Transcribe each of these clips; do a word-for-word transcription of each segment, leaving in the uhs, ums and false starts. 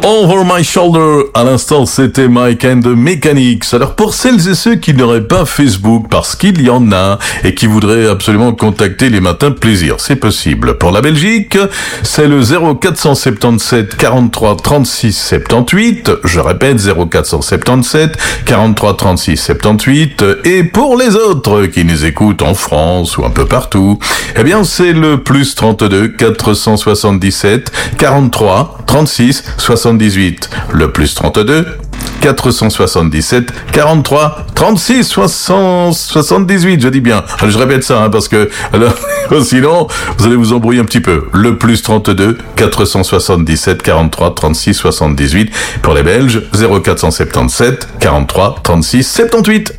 Over My Shoulder, à l'instant c'était Mike and the Mechanics. Alors pour celles et ceux qui n'auraient pas Facebook, parce qu'il y en a, et qui voudraient absolument contacter les matins plaisir, c'est possible. Pour la Belgique, c'est le zéro quatre cent soixante-dix-sept quarante-trois trente-six soixante-dix-huit, je répète zéro quatre cent soixante-dix-sept quarante-trois trente-six soixante-dix-huit, et pour les autres qui nous écoutent en France ou un peu partout, eh bien c'est le plus trente-deux quatre cent soixante-dix-sept quarante-trois trente-six soixante-dix-huit, le plus trente-deux quatre cent soixante-dix-sept quarante-trois trente-six soixante-dix-huit, je dis bien. Je répète ça, hein, parce que alors, sinon, vous allez vous embrouiller un petit peu. Le plus trente-deux quatre cent soixante-dix-sept quarante-trois trente-six soixante-dix-huit. Pour les Belges, zéro quatre cent soixante-dix-sept quarante-trois trente-six soixante-dix-huit.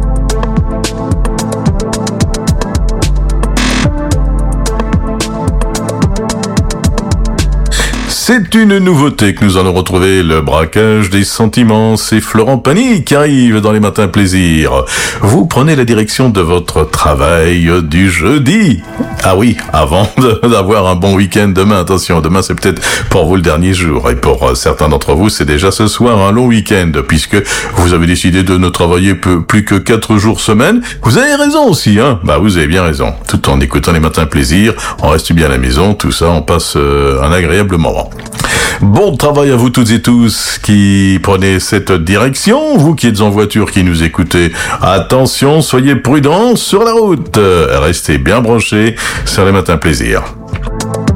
C'est une nouveauté que nous allons retrouver, le braquage des sentiments. C'est Florent Pagny qui arrive dans les matins plaisir. Vous prenez la direction de votre travail du jeudi. Ah oui, avant d'avoir un bon week-end demain. Attention, demain c'est peut-être pour vous le dernier jour. Et pour certains d'entre vous, c'est déjà ce soir un long week-end, puisque vous avez décidé de ne travailler plus que quatre jours semaine. Vous avez raison aussi, hein. Bah, vous avez bien raison. Tout en écoutant les matins plaisir, on reste bien à la maison, tout ça, on passe euh, un agréable moment. Bon travail à vous toutes et tous qui prenez cette direction. Vous qui êtes en voiture, qui nous écoutez, attention, soyez prudents sur la route. Restez bien branchés sur les matins plaisir.